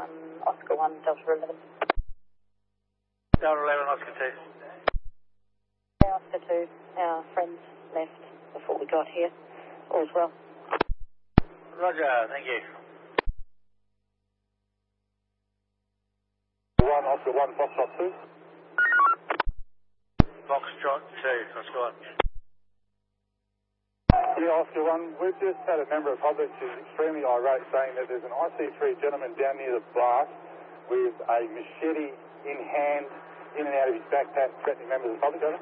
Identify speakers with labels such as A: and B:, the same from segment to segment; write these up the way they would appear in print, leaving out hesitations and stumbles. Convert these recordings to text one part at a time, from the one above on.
A: Oscar 1, Delta 11.
B: Delta 11, Oscar 2.
A: Yeah, Oscar 2, our friends left before we got here. All's well.
B: Roger, thank you.
C: 1, Oscar 1, Foxtrot 2.
B: Foxtrot 2, Oscar 1.
C: Yeah, Oscar 1, we've just had a member of public who's extremely irate saying that there's an IC3 gentleman down near the blast with a machete in hand, in and out of his backpack, threatening members of the public. Over.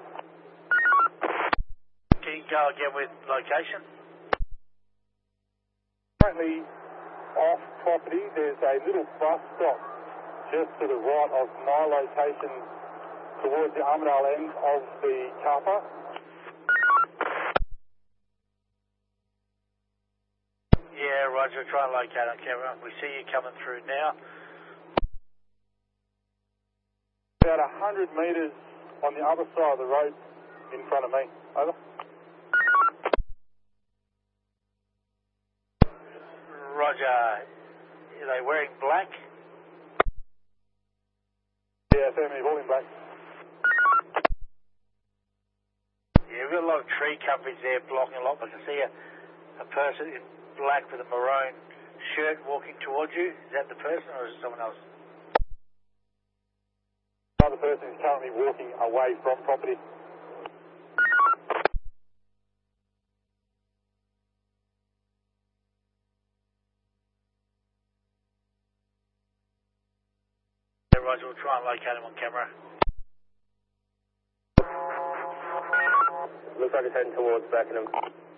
B: Can you go again with location?
C: Currently off property, there's a little bus stop just to the right of my location towards the Armadale end of the car park.
B: Yeah, Roger, try and locate on camera. We see you coming through now.
C: About 100 metres on the other side of the road in front of me. Over.
B: Roger, are they wearing black?
C: Yeah, family all in black.
B: Yeah, we've got a lot of tree coverage there blocking a lot. I can see a person in black with a maroon shirt walking towards you. Is that the person or is it someone else?
C: Another person is currently walking away from property.
B: Yeah, Roger, we'll try and locate him on camera.
C: Looks like it's heading towards Beckenham.